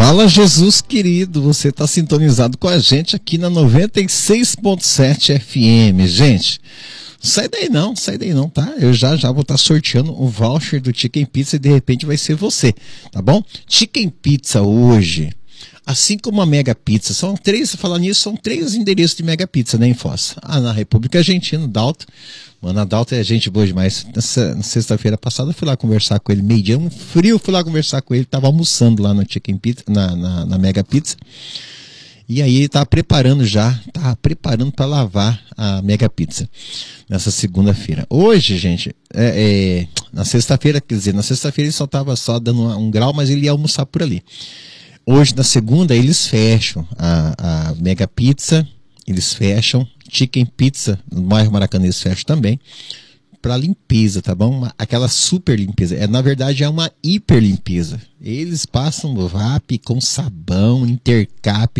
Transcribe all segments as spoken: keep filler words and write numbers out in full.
Fala, Jesus querido, você está sintonizado com a gente aqui na noventa e seis ponto sete F M, gente. Sai daí não, sai daí não, tá? Eu já já vou estar tá sorteando o voucher do Chicken Pizza e de repente vai ser você, tá bom? Chicken Pizza hoje, assim como a Mega Pizza, são três, falar nisso, são três endereços de Mega Pizza, né, em Foz? Ah, na República Argentina, Dalto. Mano, a Dalto é gente boa demais. Nessa, na sexta-feira passada eu fui lá conversar com ele, meio-dia, um frio, fui lá conversar com ele, tava almoçando lá no Chicken Pizza, na, na, na Mega Pizza. E aí ele tava preparando já, tava preparando para lavar a Mega Pizza nessa segunda-feira. Hoje, gente, é, é, na sexta-feira, quer dizer, na sexta-feira ele só tava só dando um, um grau, mas ele ia almoçar por ali. Hoje, na segunda, eles fecham a, a Mega Pizza, eles fecham, Chicken Pizza, no bairro Maracanã eles fecham também, para limpeza, tá bom? Uma, aquela super limpeza. É, na verdade, é uma hiper limpeza. Eles passam o V A P com sabão, intercap,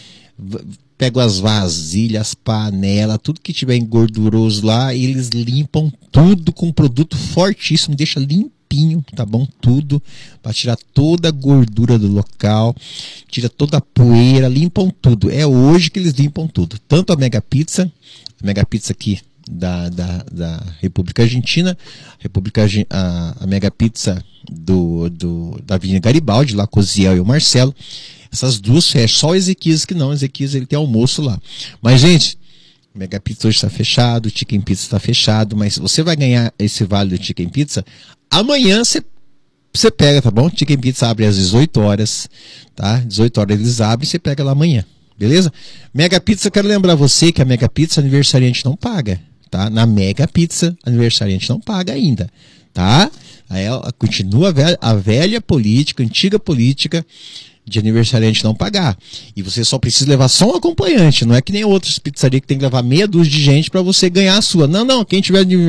pegam as vasilhas, panelas, tudo que tiver engorduroso lá, eles limpam tudo com um produto fortíssimo, deixa limpinho, tá bom? Tudo, para tirar toda a gordura do local, tira toda a poeira, limpam tudo. É hoje que eles limpam tudo. Tanto a Mega Pizza, a Mega Pizza aqui da, da, da República Argentina, República, a, a Mega Pizza do, do, da Avenida Garibaldi, lá com o Ziel e o Marcelo. Essas duas fecham, só o Ezequias que não, o Ezequias ele tem almoço lá. Mas, gente, Mega Pizza hoje está fechado, Chicken Pizza está fechado, mas você vai ganhar esse vale do Chicken Pizza, amanhã você, você pega, tá bom? Chicken Pizza abre às dezoito horas, tá? dezoito horas eles abrem e você pega lá amanhã, beleza? Mega Pizza, quero lembrar você que a Mega Pizza aniversariante não paga, tá? Na Mega Pizza, aniversariante não paga ainda, tá? Aí ela continua a velha, a velha política, a antiga política de aniversariante não pagar. E você só precisa levar só um acompanhante. Não é que nem outras pizzarias que tem que levar meia dúzia de gente para você ganhar a sua. Não, não. Quem tiver de